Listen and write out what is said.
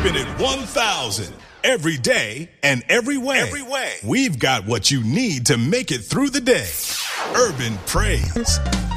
Keeping it 1,000 every day and every way. Every way. We've got what you need to make it through the day. Urban Praise.